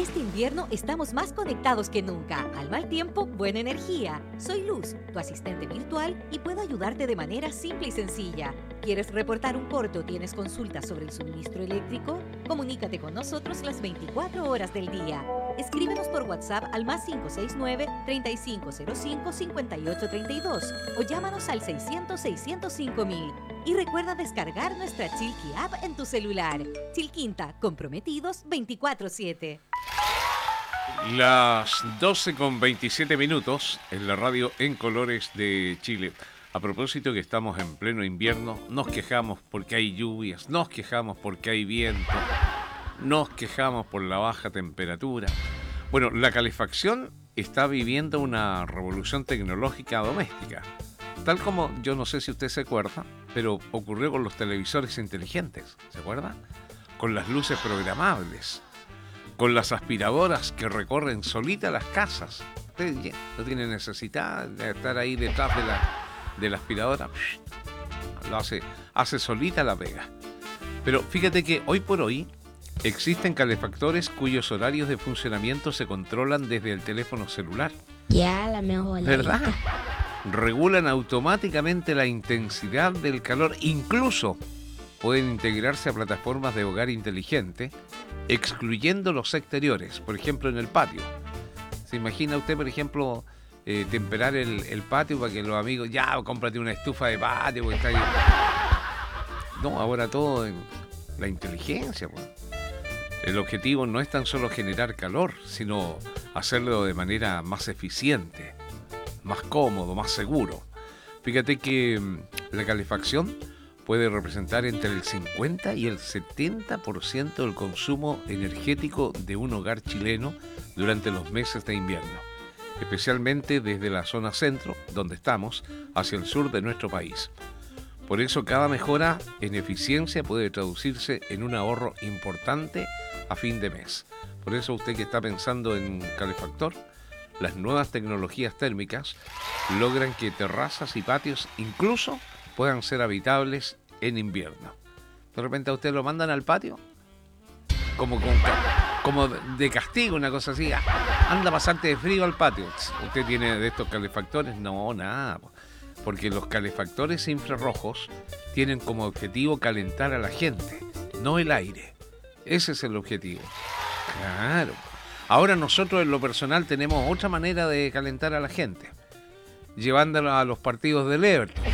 Este invierno estamos más conectados que nunca. Al mal tiempo, buena energía. Soy Luz, tu asistente virtual, y puedo ayudarte de manera simple y sencilla. ¿Quieres reportar un corte o tienes consultas sobre el suministro eléctrico? Comunícate con nosotros las 24 horas del día. Escríbenos por WhatsApp al +569-3505-5832 o llámanos al 600-605-000. Y recuerda descargar nuestra Chilqui app en tu celular. Chilquinta, comprometidos 24/7. Las 12:27 en la radio en colores de Chile. A propósito que estamos en pleno invierno, nos quejamos porque hay lluvias, nos quejamos porque hay viento, nos quejamos por la baja temperatura. Bueno, la calefacción está viviendo una revolución tecnológica doméstica. Tal como, yo no sé si usted se acuerda, pero ocurrió con los televisores inteligentes, ¿se acuerda? Con las luces programables, con las aspiradoras que recorren solitas las casas. Usted no tiene necesidad de estar ahí detrás de la aspiradora. Lo hace solita la pega. Pero fíjate que hoy por hoy existen calefactores cuyos horarios de funcionamiento se controlan desde el teléfono celular. Ya, la mejor. ¿Verdad? Regulan automáticamente la intensidad del calor, incluso pueden integrarse a plataformas de hogar inteligente, excluyendo los exteriores, por ejemplo en el patio. ¿Se imagina usted, por ejemplo, temperar el patio para que los amigos, ya, cómprate una estufa de patio, porque está ahí? No, ahora todo en la inteligencia, pues. El objetivo no es tan solo generar calor, sino hacerlo de manera más eficiente, más cómodo, más seguro. Fíjate que la calefacción puede representar entre el 50 y el 70% del consumo energético de un hogar chileno durante los meses de invierno, especialmente desde la zona centro, donde estamos, hacia el sur de nuestro país. Por eso cada mejora en eficiencia puede traducirse en un ahorro importante a fin de mes. Por eso usted que está pensando en calefactor, las nuevas tecnologías térmicas logran que terrazas y patios incluso puedan ser habitables en invierno. De repente a usted lo mandan al patio como de castigo, una cosa así. Anda a pasarte de frío al patio. ¿Usted tiene de estos calefactores? No, nada. Porque los calefactores infrarrojos tienen como objetivo calentar a la gente, no el aire. Ese es el objetivo. Claro. Ahora nosotros en lo personal tenemos otra manera de calentar a la gente, llevándola a los partidos del Everton.